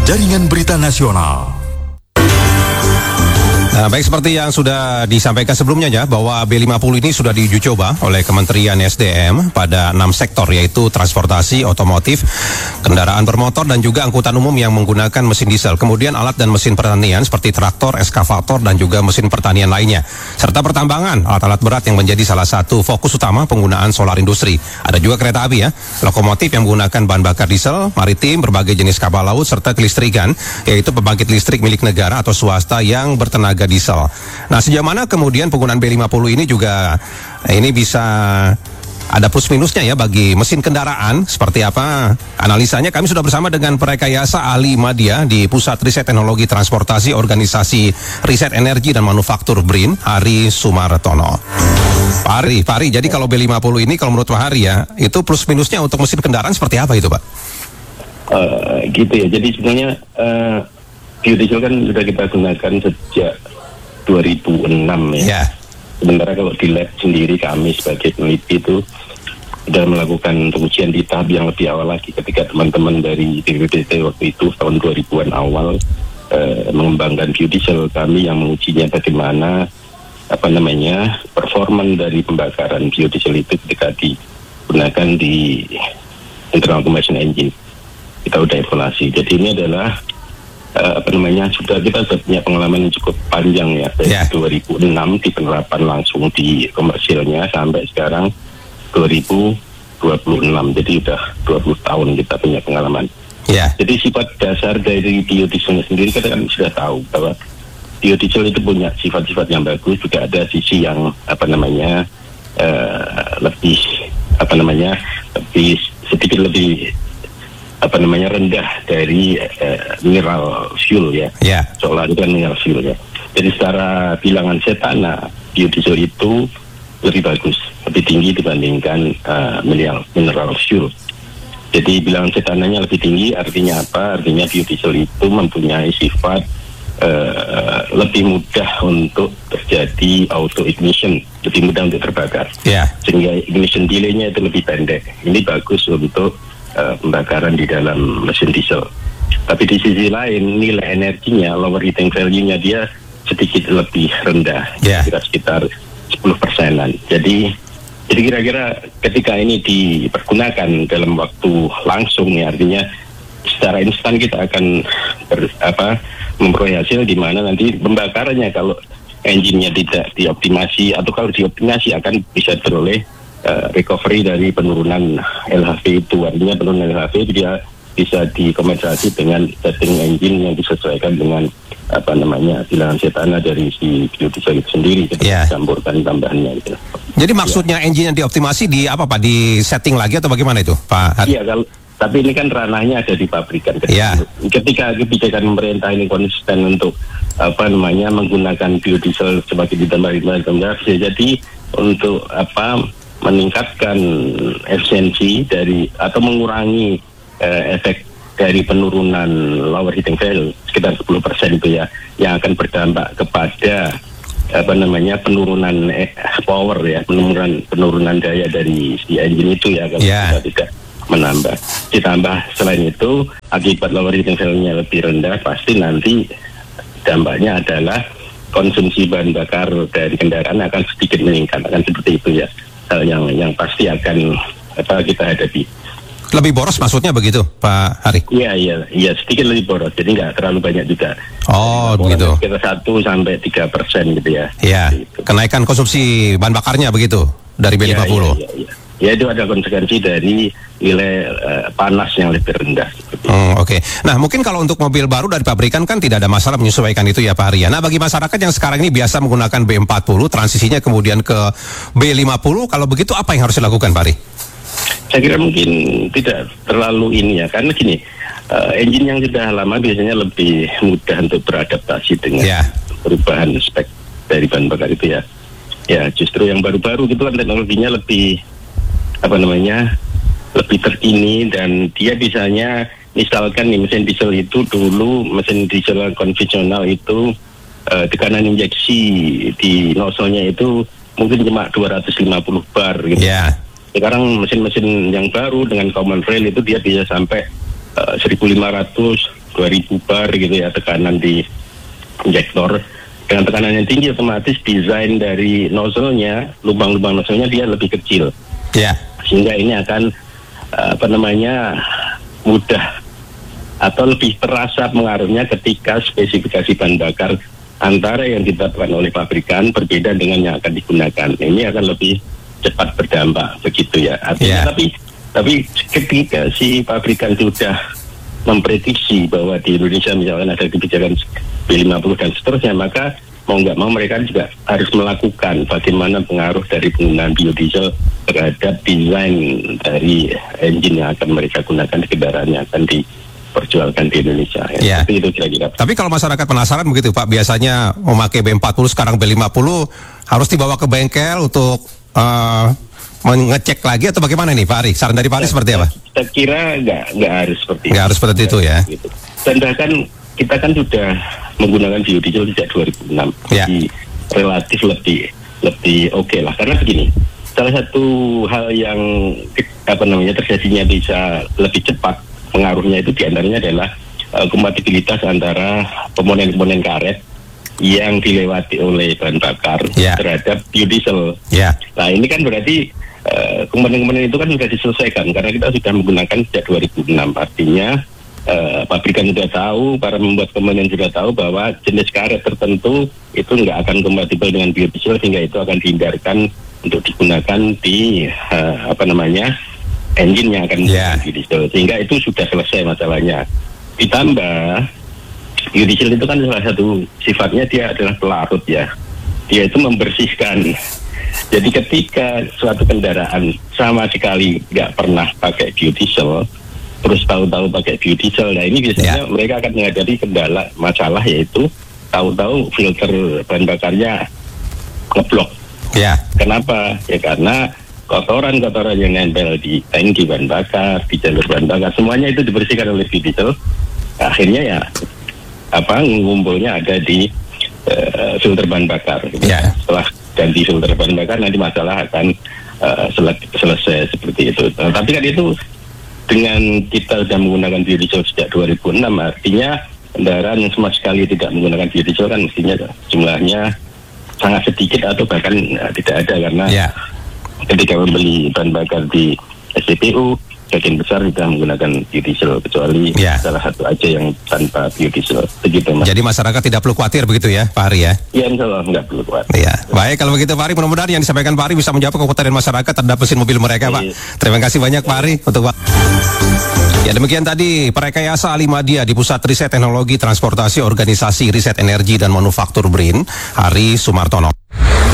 Jaringan Berita Nasional. Nah, baik, seperti yang sudah disampaikan sebelumnya ya, bahwa B50 ini sudah diuji coba oleh Kementerian SDM pada 6 sektor, yaitu transportasi, otomotif, kendaraan bermotor, dan juga angkutan umum yang menggunakan mesin diesel. Kemudian alat dan mesin pertanian seperti traktor, eskavator, dan juga mesin pertanian lainnya. Serta pertambangan, alat-alat berat yang menjadi salah satu fokus utama penggunaan solar industri. Ada juga kereta api ya, lokomotif yang menggunakan bahan bakar diesel, maritim, berbagai jenis kapal laut, serta kelistrikan, yaitu pembangkit listrik milik negara atau swasta yang bertenaga diesel. Nah, sejauh mana kemudian penggunaan B50 ini juga ini bisa ada plus minusnya ya bagi mesin kendaraan? Seperti apa analisanya? Kami sudah bersama dengan Praekayasa Ahli Madya di Pusat Riset Teknologi Transportasi Organisasi Riset Energi dan Manufaktur BRIN, Hari Sumartono. Pak Ari, jadi kalau B50 ini kalau menurut Pak Hari ya, itu plus minusnya untuk mesin kendaraan seperti apa itu, Pak? Gitu ya, jadi sebenarnya biodiesel kan sudah kita gunakan sejak 2006 ya. Yeah. Sementara kalau di lab sendiri kami sebagai peneliti itu sudah melakukan pengujian di tahap yang lebih awal lagi ketika teman-teman dari BPPT waktu itu tahun 2000-an awal mengembangkan biodiesel. Kami yang mengujinya bagaimana performan dari pembakaran biodiesel itu ketika digunakan di internal combustion engine. Kita udah evaluasi. Jadi ini adalah kita sudah punya pengalaman yang cukup panjang ya dari 2006 di penerapan langsung di komersilnya sampai sekarang 2026, jadi udah 20 tahun kita punya pengalaman. Jadi sifat dasar dari biodiesel sendiri kita kan sudah tahu bahwa biodiesel itu punya sifat-sifat yang bagus, juga ada sisi yang rendah dari mineral fuel ya. Solar itu kan mineral fuel ya. Jadi secara bilangan setana biodiesel itu lebih bagus, lebih tinggi dibandingkan mineral fuel. Jadi bilangan setananya lebih tinggi, artinya apa? Artinya biodiesel itu mempunyai sifat lebih mudah untuk terjadi auto ignition, lebih mudah untuk terbakar. Sehingga ignition delay-nya itu lebih pendek. Ini bagus untuk pembakaran di dalam mesin diesel. Tapi di sisi lain nilai energinya, lower heating value-nya dia sedikit lebih rendah, sekitar 10%-an. Jadi kira-kira ketika ini dipergunakan dalam waktu langsung ya, artinya secara instan kita akan memperoleh hasil di mana nanti pembakarannya kalau engine-nya tidak dioptimasi atau kalau dioptimasi akan bisa beroleh recovery dari penurunan LHV itu. Artinya penurunan LHV dia bisa dikompensasi dengan setting engine yang disesuaikan dengan bilangan setana dari si biodiesel itu sendiri, dicampurkan tambahannya gitu. Jadi maksudnya engine yang dioptimasi di apa Pak? Di setting lagi atau bagaimana itu Pak? Iya, tapi ini kan ranahnya ada di pabrikan. Ketika kebijakan pemerintah ini konsisten untuk menggunakan biodiesel sebagai ditambah bisa jadi untuk meningkatkan efisiensi dari atau mengurangi efek dari penurunan lower heating value sekitar 10% itu ya, yang akan berdampak kepada penurunan power ya, penurunan daya dari si engine itu ya, kalau kita tidak menambah. Ditambah selain itu akibat lower heating value-nya lebih rendah, pasti nanti dampaknya adalah konsumsi bahan bakar dari kendaraan akan sedikit meningkat, akan seperti itu ya. Hal yang pasti akan kita hadapi. Lebih boros maksudnya begitu Pak Hari? Iya, sedikit lebih boros, jadi nggak terlalu banyak juga. Oh begitu. Sekitar 1-3% gitu ya. Iya. Kenaikan konsumsi bahan bakarnya begitu dari B50. Iya. Ya itu ada konsekuensi dari nilai panas yang lebih rendah. Oke. Nah mungkin kalau untuk mobil baru dari pabrikan kan tidak ada masalah menyesuaikan itu ya Pak Hari. Nah bagi masyarakat yang sekarang ini biasa menggunakan B40, transisinya kemudian ke B50, kalau begitu apa yang harus dilakukan Pak Hari? Saya kira mungkin tidak terlalu ini ya, karena gini, engine yang sudah lama biasanya lebih mudah untuk beradaptasi dengan perubahan spek dari bahan bakar itu ya. Ya justru yang baru-baru itu kan teknologinya lebih lebih terkini, dan dia bisanya misalkan nih mesin diesel itu dulu, mesin diesel konvensional itu tekanan injeksi di nozzle-nya itu mungkin cuma 250 bar gitu. Sekarang mesin-mesin yang baru dengan common rail itu dia bisa sampai 1.500 2000 bar gitu ya tekanan di injektor. Dengan tekanan yang tinggi otomatis desain dari nozzle-nya, lubang-lubang nozzle-nya dia lebih kecil. Sehingga ini akan mudah atau lebih terasa pengaruhnya ketika spesifikasi bahan bakar antara yang ditetapkan oleh pabrikan berbeda dengan yang akan digunakan. Ini akan lebih cepat berdampak begitu ya. Artinya tapi ketika si pabrikan sudah memprediksi bahwa di Indonesia misalkan ada kebijakan B50 dan seterusnya, maka mau nggak mau mereka juga harus melakukan bagaimana pengaruh dari penggunaan biodiesel terhadap desain dari engine yang akan mereka gunakan di kendaraan yang akan diperjualkan di Indonesia. Seperti itu kira-kira. Tapi kalau masyarakat penasaran begitu Pak, biasanya memakai B40 sekarang B50 harus dibawa ke bengkel untuk mengecek lagi atau bagaimana nih Pak Ari? Saran dari Pak Ari seperti apa? Saya kira nggak harus seperti itu. Nggak harus seperti itu ya. Gitu. Dan bahkan kita kan sudah menggunakan biodiesel sejak 2006, jadi relatif lebih oke lah. Karena begini, salah satu hal yang terjadinya bisa lebih cepat pengaruhnya itu diantaranya adalah kompatibilitas antara komponen-komponen karet yang dilewati oleh bahan bakar terhadap biodiesel. Nah ini kan berarti komponen-komponen itu kan sudah diselesaikan karena kita sudah menggunakan sejak 2006. Artinya pabrikan sudah tahu, para membuat komponen sudah tahu bahwa jenis karet tertentu itu nggak akan kompatibel dengan biodiesel, sehingga itu akan dihindarkan untuk digunakan di engine yang akan menggunakan biodiesel, sehingga itu sudah selesai masalahnya. Ditambah biodiesel itu kan salah satu sifatnya dia adalah pelarut ya, dia itu membersihkan. Jadi ketika suatu kendaraan sama sekali nggak pernah pakai biodiesel, terus tahu-tahu pakai biodiesel, nah ini biasanya mereka akan menghadapi kendala masalah, yaitu tahu-tahu filter bahan bakarnya ngeblok. Kenapa? Ya karena kotoran-kotoran yang nempel di tangki bahan bakar, di jalur bahan bakar, semuanya itu dibersihkan oleh biodiesel. Akhirnya ya ngumpulnya ada di filter bahan bakar. Setelah ganti filter bahan bakar, nanti masalah akan selesai seperti itu. Tapi kan itu dengan kita sudah menggunakan biodiesel sejak 2006, artinya kendaraan yang sama sekali tidak menggunakan biodiesel kan mestinya jumlahnya sangat sedikit atau bahkan tidak ada, karena ketika membeli bahan bakar di SPBU sebagian besar sudah menggunakan biodiesel, kecuali salah satu aja yang tanpa biodiesel. Begitu, Mas. Jadi masyarakat tidak perlu khawatir begitu ya Pak Ari ya? Iya, insya Allah nggak perlu khawatir. Baik, kalau begitu Pak Ari, mudah-mudahan yang disampaikan Pak Ari bisa menjawab kekhawatiran masyarakat terhadap mesin mobil mereka Pak. Terima kasih banyak Pak Ari untuk Pak. Ya, demikian tadi Perekayasa Alimadia di Pusat Riset Teknologi Transportasi Organisasi Riset Energi dan Manufaktur BRIN, Ari Sumartono.